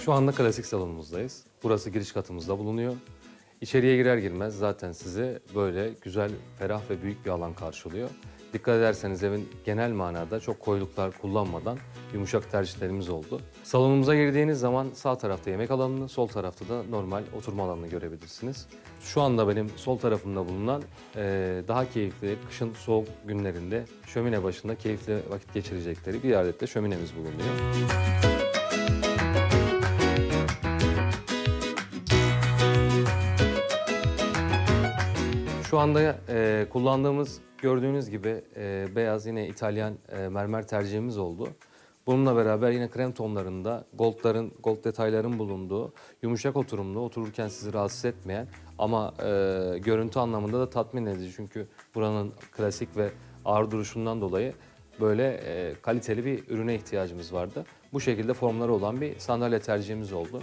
Şu anda klasik salonumuzdayız. Burası giriş katımızda bulunuyor. İçeriye girer girmez zaten sizi böyle güzel, ferah ve büyük bir alan karşılıyor. Dikkat ederseniz evin genel manada çok koyuluklar kullanmadan yumuşak tercihlerimiz oldu. Salonumuza girdiğiniz zaman sağ tarafta yemek alanını, sol tarafta da normal oturma alanını görebilirsiniz. Şu anda benim sol tarafımda bulunan daha keyifli, kışın soğuk günlerinde şömine başında keyifli vakit geçirecekleri bir adet de şöminemiz bulunuyor. Şu anda kullandığımız gördüğünüz gibi beyaz yine İtalyan mermer tercihimiz oldu. Bununla beraber yine krem tonlarında gold detayların bulunduğu, yumuşak oturumlu, otururken sizi rahatsız etmeyen ama görüntü anlamında da tatmin edici. Çünkü buranın klasik ve ağır duruşundan dolayı böyle kaliteli bir ürüne ihtiyacımız vardı. Bu şekilde formları olan bir sandalye tercihimiz oldu.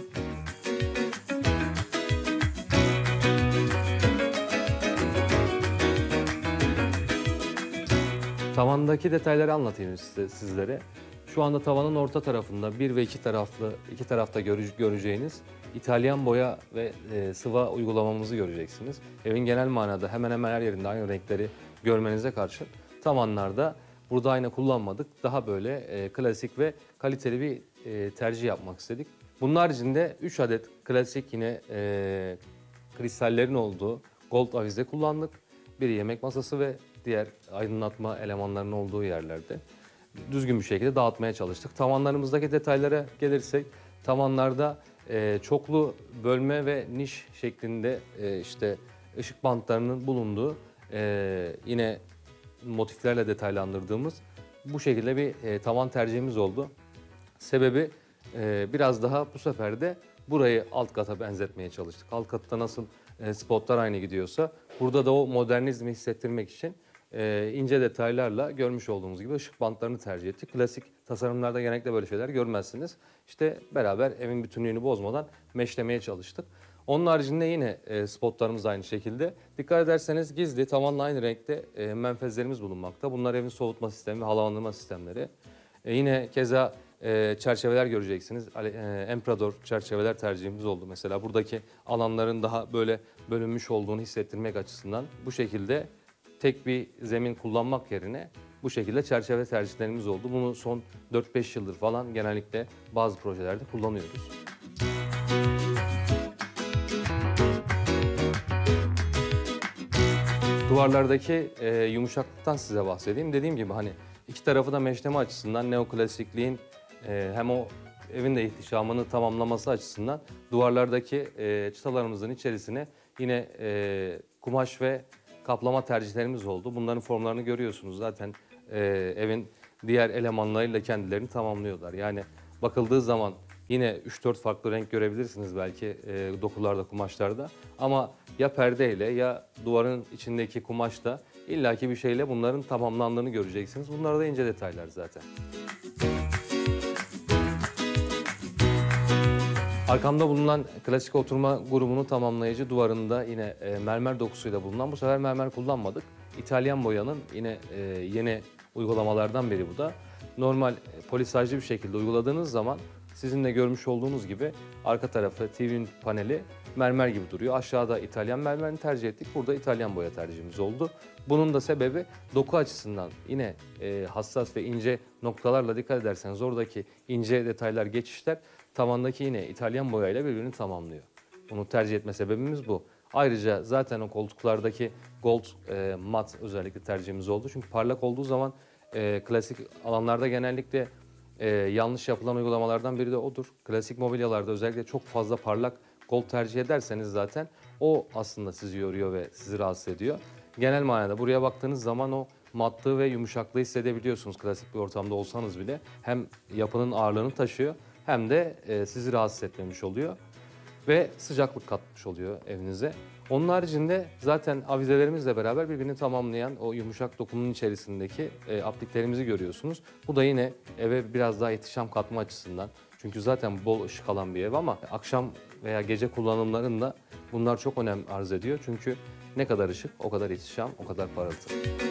Tavandaki detayları anlatayım sizlere. Şu anda tavanın orta tarafında bir ve iki tarafta göreceğiniz İtalyan boya ve sıva uygulamamızı göreceksiniz. Evin genel manada hemen hemen her yerinde aynı renkleri görmenize karşın tavanlarda burada ayna kullanmadık. Daha böyle klasik ve kaliteli bir tercih yapmak istedik. Bunun haricinde 3 adet klasik yine kristallerin olduğu gold avize kullandık. Bir yemek masası ve diğer aydınlatma elemanlarının olduğu yerlerde düzgün bir şekilde dağıtmaya çalıştık. Tavanlarımızdaki detaylara gelirsek, tavanlarda çoklu bölme ve niş şeklinde işte ışık bantlarının bulunduğu yine motiflerle detaylandırdığımız bu şekilde bir tavan tercihimiz oldu. Sebebi biraz daha bu sefer de burayı alt kata benzetmeye çalıştık. Alt katta nasıl spotlar aynı gidiyorsa burada da o modernizmi hissettirmek için ince detaylarla görmüş olduğumuz gibi ışık bantlarını tercih ettik. Klasik tasarımlarda genellikle böyle şeyler görmezsiniz. İşte beraber evin bütünlüğünü bozmadan meşlemeye çalıştık. Onun haricinde yine spotlarımız aynı şekilde. Dikkat ederseniz gizli, tavanla aynı renkte menfezlerimiz bulunmakta. Bunlar evin soğutma sistemi ve havalandırma sistemleri. Yine keza çerçeveler göreceksiniz. Emperador çerçeveler tercihimiz oldu mesela. Buradaki alanların daha böyle bölünmüş olduğunu hissettirmek açısından bu şekilde tek bir zemin kullanmak yerine bu şekilde çerçeve tercihlerimiz oldu. Bunu son 4-5 yıldır falan genellikle bazı projelerde kullanıyoruz. Duvarlardaki yumuşaklıktan size bahsedeyim. Dediğim gibi hani iki tarafı da meşleme açısından neoklasikliğin hem o evin de ihtişamını tamamlaması açısından duvarlardaki çıtalarımızın içerisine yine kumaş ve kaplama tercihlerimiz oldu. Bunların formlarını görüyorsunuz zaten evin diğer elemanlarıyla kendilerini tamamlıyorlar. Yani bakıldığı zaman yine 3-4 farklı renk görebilirsiniz belki dokularda, kumaşlarda. Ama ya perdeyle ya duvarın içindeki kumaşla illaki bir şeyle bunların tamamlandığını göreceksiniz. Bunlar da ince detaylar zaten. Arkamda bulunan klasik oturma grubunu tamamlayıcı duvarında yine mermer dokusuyla bulunan, bu sefer mermer kullanmadık. İtalyan boyanın yine yeni uygulamalardan biri bu da. Normal polisajlı bir şekilde uyguladığınız zaman sizin de görmüş olduğunuz gibi arka tarafı TV paneli mermer gibi duruyor. Aşağıda İtalyan mermerini tercih ettik. Burada İtalyan boya tercihimiz oldu. Bunun da sebebi doku açısından yine hassas ve ince noktalarla dikkat ederseniz oradaki ince detaylar, geçişler tavandaki yine İtalyan boyayla birbirini tamamlıyor. Bunu tercih etme sebebimiz bu. Ayrıca zaten o koltuklardaki gold mat özellikle tercihimiz oldu. Çünkü parlak olduğu zaman klasik alanlarda genellikle yanlış yapılan uygulamalardan biri de odur. Klasik mobilyalarda özellikle çok fazla parlak gold tercih ederseniz zaten o aslında sizi yoruyor ve sizi rahatsız ediyor. Genel manada buraya baktığınız zaman o matlığı ve yumuşaklığı hissedebiliyorsunuz klasik bir ortamda olsanız bile. Hem yapının ağırlığını taşıyor hem de sizi rahatsız etmemiş oluyor ve sıcaklık katmış oluyor evinize. Onun haricinde zaten avizelerimizle beraber birbirini tamamlayan o yumuşak dokumunun içerisindeki apliklerimizi görüyorsunuz. Bu da yine eve biraz daha ihtişam katma açısından. Çünkü zaten bol ışık alan bir ev ama akşam veya gece kullanımlarında bunlar çok önem arz ediyor. Çünkü ne kadar ışık, o kadar ihtişam, o kadar parıltı.